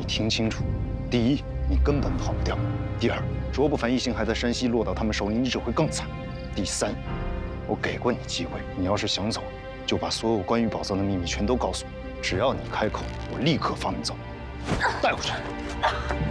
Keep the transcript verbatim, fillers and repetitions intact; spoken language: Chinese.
听清楚：第一，你根本跑不掉；第二，卓不凡一行还在山西，落到他们手里，你只会更惨；第三，我给过你机会，你要是想走，就把所有关于宝藏的秘密全都告诉我。只要你开口，我立刻放你走。带回去。